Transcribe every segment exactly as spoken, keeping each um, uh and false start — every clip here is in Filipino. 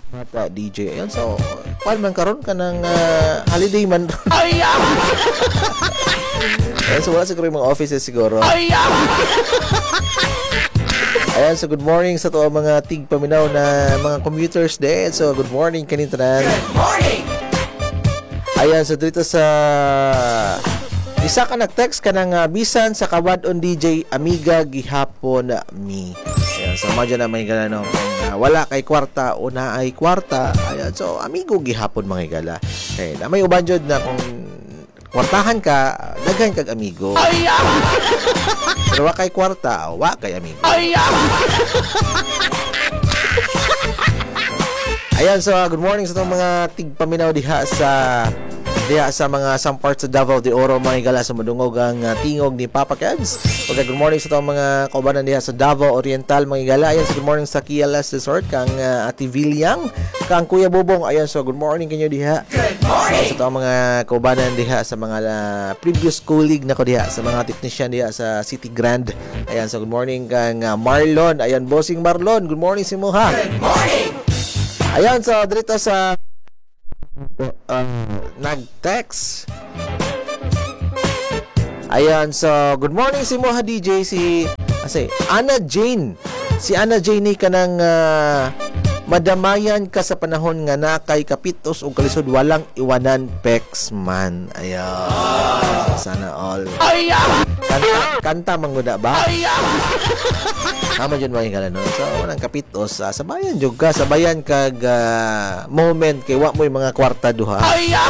mata D J. Ayan, so paano man karon ka ng uh, holiday man? Ay, ah! Ayan, so wala siguro yung mga offices siguro. Ay, ah! Ayan, so good morning sa to mga tigpaminaw na mga commuters din. So good morning kanitanan. Good morning! Ayan, so dito sa isa ka nag-text ka ng uh, bisan sa kawadon D J Amiga gihapon mi. Ayan, so madya na may gala no. Kung uh, wala kay kwarta o na ay kwarta, ayan, so amigo gihapon mga gala. Okay, na may uban jud na kung kwartahan ka, daghan kag amigo. Ay, ah! Pero wa kay kwarta, wa kay amigo. Ay, ah! Ayan, so uh, good morning sa itong mga tigpaminaw diha sa diha sa mga some parts sa Davao de Oro, mga gala sa madungog ang uh, tingog ni Papa Kebs. Okay, good morning sa itong mga kaubanan diha sa Davao Oriental, mga gala. Ayan, so good morning sa K L S Resort kang uh, Ate Villiang, kang Kuya Bobong. Ayan, so good morning kanyo diha. Good morning! So, sa itong mga kaubanan diha sa mga uh, previous colleague na ko diha sa mga technician diha sa City Grand. Ayan, so good morning kang uh, Marlon. Ayan, bossing Marlon, good morning si mo ha. Good morning! Ayan, so dito sa uh, nag-text. Ayan, so good morning si Moha D J, si kasi Ana Jane. Si Ana Jane ni kanang uh, madamayan ka sa panahon nga na kay kapitos o kalisod walang iwanan pex man. Ayan. So, sana all. Ay, ah! Kanta, kanta manguda ba? Ay, ah! Tama dyan mga kala no. So, walang kapitos. Uh, sabayan jud ka. Sabayan kag uh, moment kay wa mo yung mga kwarta duha. Ay, ah!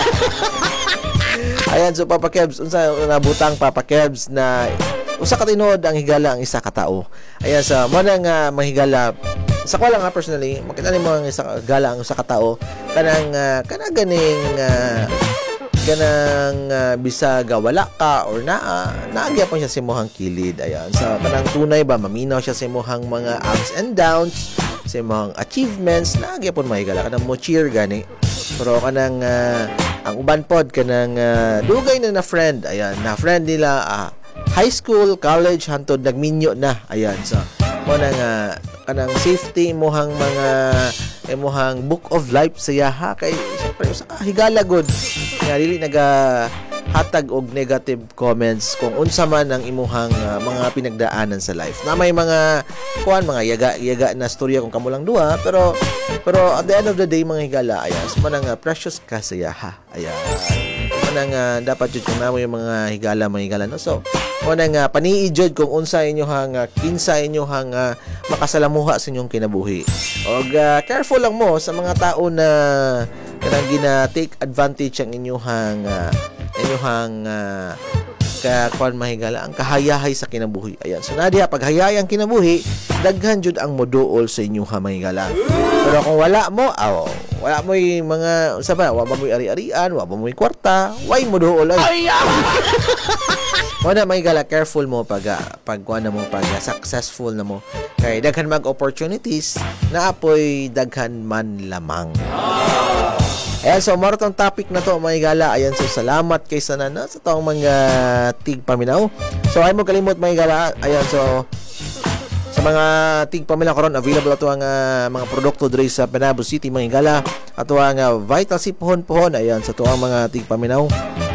Ayan, so Papa Kebs, unsa nabutang Papa Kebs na usa ka tinuod ang higala ang isa ka tawo. Ayan, sa mo nang uh, mahigala sa ko lang nga personally, makita nimo ang isa ka gala ang usa ka tawo kanang uh, kanang ganing uh, kanang uh, bisaga wala ka or naa naagya pa siya sa imong kilid. Ayan, sa kanang tunay ba maminaw siya sa imong mga ups and downs, sa imong achievements, naagya pon mahigala kanang mo cheer gani. Pero kanang uh, ang uban pod kanang uh, dugay na na friend. Ayan, na friend nila uh, high school, college hantod nagminyo na. Ayan, so mo nang uh, kanang safety mohang mga imuhang book of life sa yaha kay syempre sa higala good nga dili naga hatag og negative comments kung unsa man ang imuhang uh, mga pinagdaanan sa life. Na may mga kuan mga yaga yaga na storya kung kamo lang duha, pero pero at the end of the day mga higala ayan so manang uh, precious ka sa yaha. Ayan. Manang uh, dapat jud kung namo yung mga higala mga higala no. So manang uh, panii jud kung unsa inyohang uh, kinsa inyohang uh, makasalamuha sa inyong kinabuhi. Og uh, careful lang mo sa mga tao na kanang gina take advantage ang inyong uh, inyong uh, ka kuan mahigala ang kahayahay sa kinabuhi. Ayan. So nadiha pag hayay ang kinabuhi, daghan jud ang moduol sa inyong mahigala. Pero kung wala mo, aw, wala mo yung mga unsa ba, wa ba mo ari-arian, wa ba mo kwarta, way moduol ay. Ay, ah! Wala may gala, careful mo pag pag kuan na mo pag successful na mo. Kay daghan mag opportunities na apoy daghan man lamang. Ayan, so maro tong topic na to mga gala. Ayan, so salamat kay sana na sa tong mga tigpaminaw. So ay mo kalimot mga gala. Ayan, so sa mga tigpaminaw karon available ato ang uh, mga produkto diri sa Panabo City mga gala. Ato ang uh, Vital C pohon-pohon. Ayan, sa to ang mga tigpaminaw.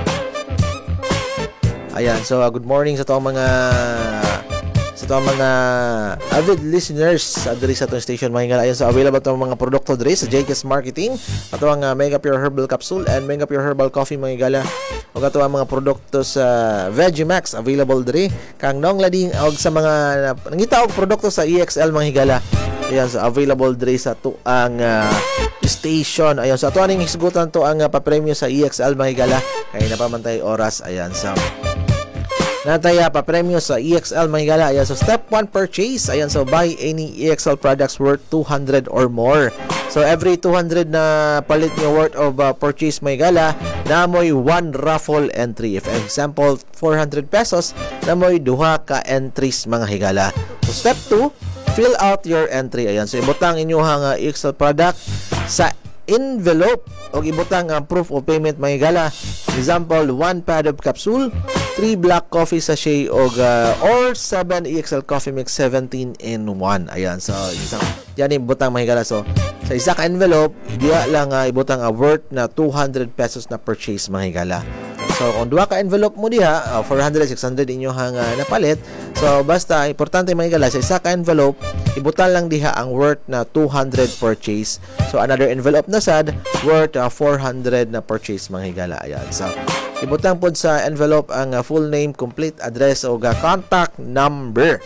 Ayan, so uh, good morning sa itong mga sa itong mga avid listeners uh, diri sa itong station mga nga. Ayan, so available itong mga produkto diri sa J K S Marketing. Ito ang uh, Mega Pure Herbal Capsule and Mega Pure Herbal Coffee mga gala. O ito ang mga produkto sa Vegimax available diri. Kang nong lading og sa mga nangita og produkto sa E X L mga higala. Ayan, so available diri sa to ang uh, station. Ayan, so ato aning hisgutan to ang uh, papremyo sa E X L mga higala. Kaya napamantay oras. Ayan, so nataya pa premyo sa E X L mga higala. Ayan, so step one purchase. Ayan, so buy any E X L products worth two hundred or more. So every two hundred na palit nyo worth of uh, purchase mga higala, namoy one raffle entry. If example four hundred pesos, namoy duha ka entries mga higala. So step two, fill out your entry. Ayan, so ibutang inyong uh, E X L product sa envelope o ibutang ang proof of payment mga higala. Example, one pad of capsule, three black coffee sachet og uh, or seven E X L coffee mix seventeen in one. Ayan, so isang yan yung butang mga higala. So Sa isa ka envelope, diya lang uh, ibutang uh, worth na two hundred pesos na purchase mga higala. So kung duha ka envelope mo diha, uh, four hundred, six hundred inyo hang uh, napalit. So basta importante mga higala, sa isa ka envelope, ibutan lang diha ang worth na two hundred purchase. So another envelope na sad worth uh, four hundred na purchase mga higala. Ayan. So ibutang pod sa envelope ang uh, full name, complete address o uh, contact number.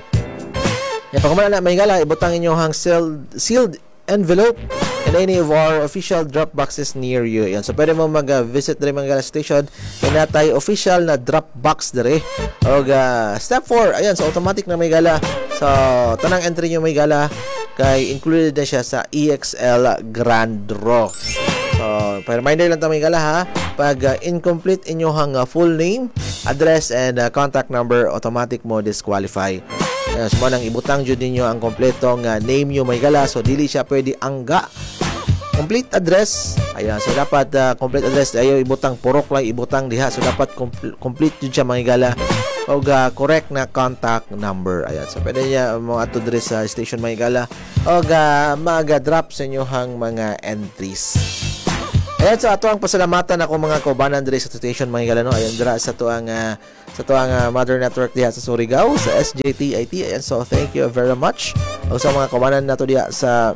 Yan, pagkumala na may gala, ibutang inyong sealed, sealed envelope in any of our official drop boxes near you. Yan. So, pwede mo mag-visit uh, rin mga gala station. Yan na tayo official na drop box dere. O, uh, step four, ayan, so automatic na may gala. So, tanang entry nyo may gala, kay included na siya sa E X L Grand Draw. So, pa reminder lang tayo may gala ha. Pag uh, incomplete inyong uh, full name, address, and uh, contact number, automatic mo disqualify. Ayan, so manang ibutang dyan ninyo ang kompletong uh, name nyo may gala. So, dili siya pwede angga. Complete address. Ayan, so dapat uh, complete address. Ayaw ibutang purok lang, ibutang diha. So, dapat compl- complete dyan siya mga gala. O uh, correct na contact number. Ayan, so pwede niya mga ato diri sa station mga gala. O uh, mag-drop sa inyohang mga entries. Ayan, so ato ang pasalamatan ako mga kaubanan diri sa station mga gala, no. Ayan, dira sa to ang uh, sa to ang uh, mother network diha sa Surigao sa S J T I T. Ayan, so thank you very much. O sa mga kaubanan nato diha sa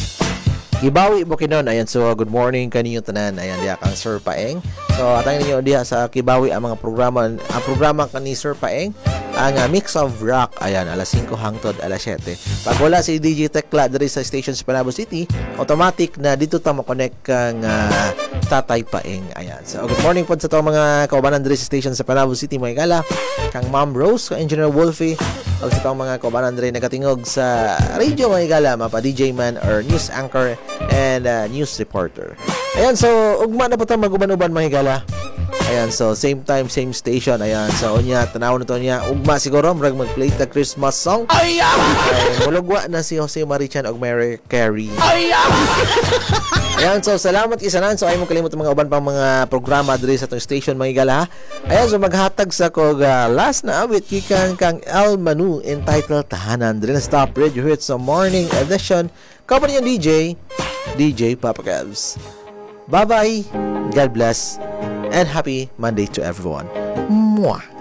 Kibawi, Bukidnon. Ayan, so good morning kaninyo tanan. Ayan, diha kang Sir Paeng. So atay ninyo diha sa Kibawi ang mga programa, ang programa kani Sir Paeng, ang uh, Mix of Rock. Ayan, alas singko hangtod alas siyete. Pag wala si D J Tekla diri sa station sa Panabo City, automatic na dito ta mo-connect kang uh, Tatay Paeng. Ayan. So good morning po sa to mga kaubanan diri sa station sa Panabo City mga gala. Kang Ma'am Rose, kang Engineer Wolfie, o sa tong mga kaubanan diri nagatingog sa radio mga gala, mapa D J man or news anchor and uh, news reporter. Ayan, so ugma na po ta maguban-uban mga gala. Ayan, so same time, same station. Ayan, so unya, tanawon na to niya. Ugma siguro, marag mag-play the Christmas song. Ay, mulugwa na si Jose Marichan og Mary Carey. Ay, ayan, so salamat isanan. So ay mo kalimot mga uban pang mga programa diri sa tong station mga gala. Ayan, so maghatag sa kog uh, last na awit kikan kang El Manu entitled Tahanan diri na Stop Radio Hits sa morning edition. Company yung D J, D J Papa Cavs. Bye-bye. God bless. And happy Monday to everyone. Mwah.